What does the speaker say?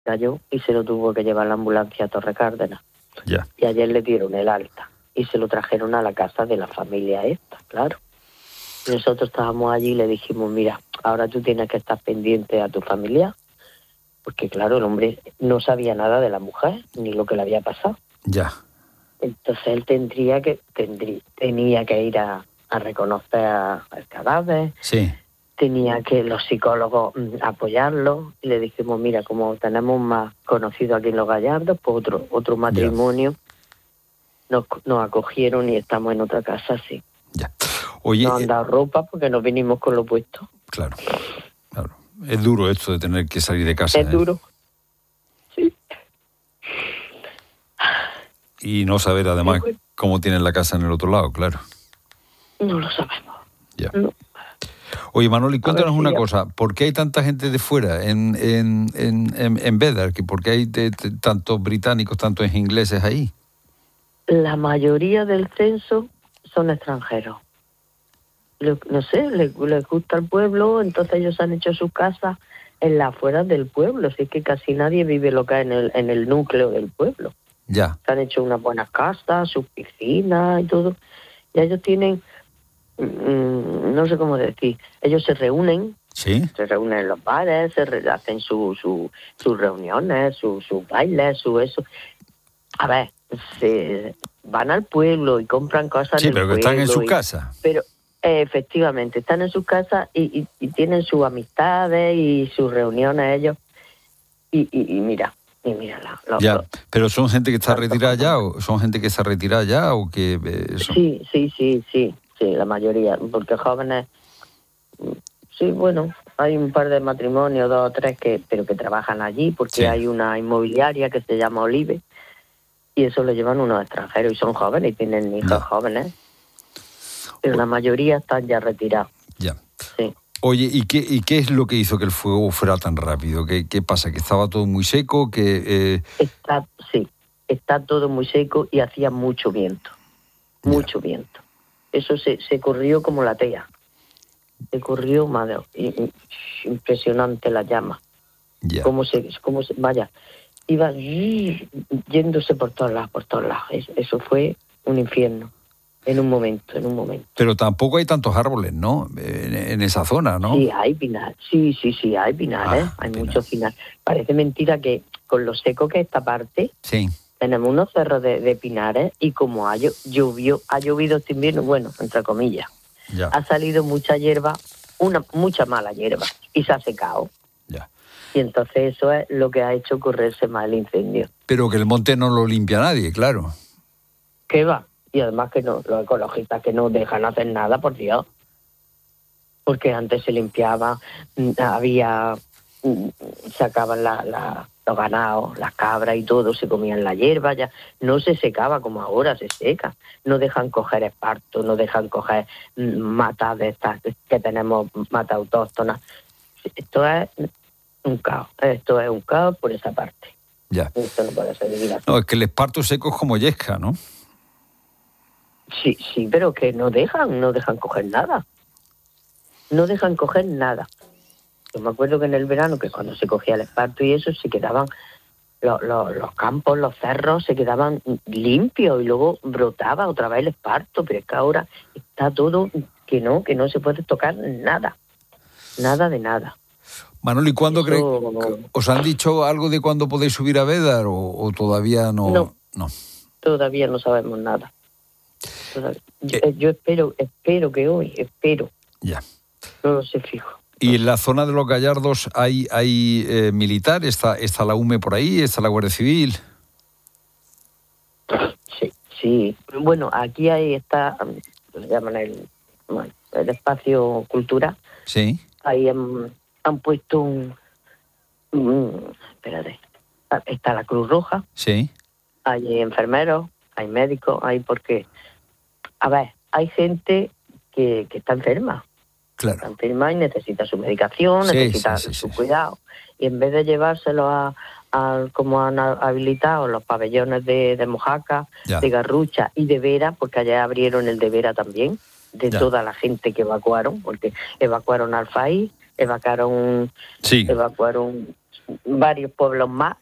cayó y se lo tuvo que llevar la ambulancia a Torre Cárdenas. Ya. Y ayer le dieron el alta y se lo trajeron a la casa de la familia esta, claro. Y nosotros estábamos allí y le dijimos, mira, ahora tú tienes que estar pendiente a tu familia, porque claro, el hombre no sabía nada de la mujer, ni lo que le había pasado. Ya. Entonces él tenía que ir a reconocer el cadáver, Sí. tenía que los psicólogos apoyarlo, y le dijimos, mira, como tenemos más conocido aquí en Los Gallardos, pues otro matrimonio nos acogieron y estamos en otra casa, sí. Ya. Oye, Nos han dado ropa porque nos vinimos con lo puesto. Claro. Es duro esto de tener que salir de casa. Es duro. Sí. Y no saber además cómo tienen la casa en el otro lado, claro. No lo sabemos. Ya. No. Oye, Manoli, cuéntanos una ya. cosa. ¿Por qué hay tanta gente de fuera en Bédar? ¿Por qué hay tantos británicos, tantos ingleses ahí? La mayoría del censo son extranjeros. No sé, les gusta el pueblo, entonces ellos han hecho sus casas en las afueras del pueblo, así que casi nadie vive lo que es en el núcleo del pueblo. Ya. Se han hecho unas buenas casas, sus piscinas y todo. Y ellos tienen, no sé cómo decir, ellos se reúnen. ¿Sí? Se reúnen en los bares, hacen sus reuniones, sus bailes, su eso. A ver, se van al pueblo y compran cosas del pueblo. Sí, pero que están en su casa. Pero efectivamente, están en sus casas y tienen sus amistades y sus reuniones ellos. Y mira. Ya, pero son gente que está retirada ya, o son gente que está retirada ya, o que Sí, la mayoría, porque jóvenes, sí, bueno, hay un par de matrimonios, 2 o 3 pero que trabajan allí, porque hay una inmobiliaria que se llama Olive, y eso lo llevan unos extranjeros, y son jóvenes, y tienen hijos jóvenes, pero la mayoría están ya retirados. Ya. Sí. Oye, ¿y qué es lo que hizo que el fuego fuera tan rápido? ¿Qué pasa? ¿Que estaba todo muy seco? Está todo muy seco y hacía mucho viento. Mucho viento. Eso se corrió como la tea. Se corrió, madre, impresionante la llama. Ya. Cómo se, vaya, iba yéndose por todos lados. Eso fue un infierno. En un momento. Pero tampoco hay tantos árboles, ¿no? En esa zona, ¿no? Sí, hay pinar. Sí, hay pinares. Hay muchos pinares. Parece mentira que con lo seco que es esta parte, tenemos unos cerros de pinares, y como ha llovido este invierno, bueno, entre comillas, ha salido mucha hierba, mucha mala hierba, y se ha secado. Ya. Y entonces eso es lo que ha hecho correrse más el incendio. Pero que el monte no lo limpia nadie, claro. ¿Qué va? Y además que no, los ecologistas que no dejan hacer nada, por Dios. Porque antes se limpiaba, sacaban los ganados, las cabras y todo, se comían la hierba, ya no se secaba como ahora se seca. No dejan coger esparto, no dejan coger matas de estas que tenemos, matas autóctonas. Esto es un caos por esa parte. Ya. Esto no puede ser vivido así. No, es que el esparto seco es como yesca, ¿no? Sí, pero que no dejan coger nada. No dejan coger nada. Yo me acuerdo que en el verano, que cuando se cogía el esparto y eso, se quedaban los campos, los cerros, se quedaban limpios y luego brotaba otra vez el esparto, pero es que ahora está todo que no se puede tocar nada. Nada de nada. Manoli, ¿cuándo crees? ¿Os han dicho algo de cuándo podéis subir a Bédar o todavía no? No, todavía no sabemos nada. Yo espero que hoy, Ya. No lo sé fijo. ¿Y en la zona de Los Gallardos hay militar? ¿Está la UME por ahí? ¿Está la Guardia Civil? Sí. Bueno, aquí está, lo llaman el espacio cultura. Sí. Ahí han puesto espérate. Está la Cruz Roja. Sí. Hay enfermeros, hay médicos, porque... A ver, hay gente que está enferma. Claro. Está enferma y necesita su medicación, necesita su cuidado. Y en vez de llevárselo como han habilitado los pabellones de Mojácar, de Garrucha y de Vera, porque allá abrieron el de Vera también, toda la gente que evacuaron, porque evacuaron Alfaí, evacuaron varios pueblos más